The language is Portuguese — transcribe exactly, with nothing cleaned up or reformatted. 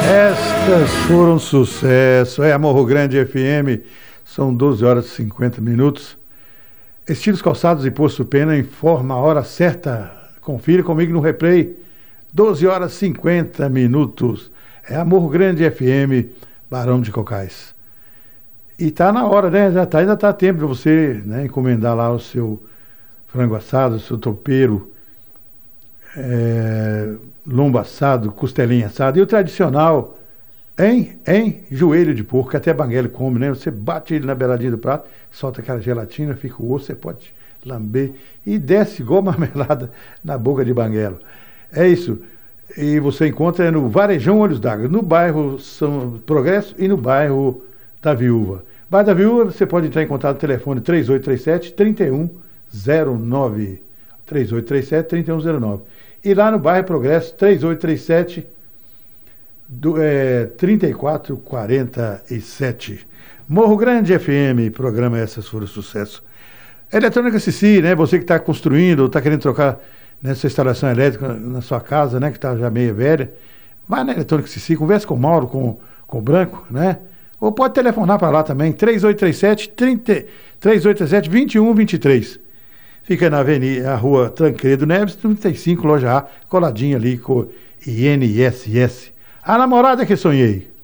Estas foram sucesso. É a Morro Grande F M. São doze horas e cinquenta minutos. Estilos Calçados e Posto Pena informa a hora certa. Confira comigo no replay. doze horas e cinquenta minutos. É a Morro Grande F M, Barão de Cocais. E tá na hora, né? Já tá, ainda tá tempo para você, né, encomendar lá o seu frango assado, o seu topeiro, é, lombo assado, costelinha assada. E o tradicional em, em joelho de porco, que até banguela come, né? Você bate ele na beiradinha do prato, solta aquela gelatina, fica o osso, você pode lamber e desce igual marmelada na boca de banguela. É isso. E você encontra no Varejão Olhos d'Água, no bairro São Progresso e no bairro da Viúva. Bairro da Viúva, você pode entrar em contato no telefone três oito três sete, três um zero nove. três oito três sete, três um zero nove. E lá no bairro Progresso, três oito três sete, do, é, trinta e quatro quarenta e sete. Morro Grande F M, programa Essas Foram Sucesso. Eletrônica Cici, né? Você que está construindo ou está querendo trocar nessa instalação elétrica na sua casa, né? Que está já meio velha, vai na Eletrônica Cici, conversa com o Mauro, com, com o Branco, né? Ou pode telefonar para lá também, três oito três sete, três oito três sete, vinte e um vinte e três. Fica na avenida, a rua Tancredo Neves, trinta e cinco, loja A, coladinha ali com I N S S. A namorada que sonhei.